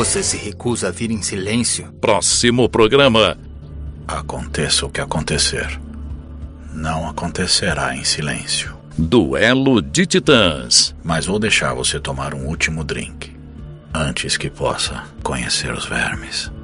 Você se recusa a vir em silêncio? Próximo programa. Aconteça o que acontecer, não acontecerá em silêncio. Duelo de Titãs. Mas vou deixar você tomar um último drink, antes que possa conhecer os vermes.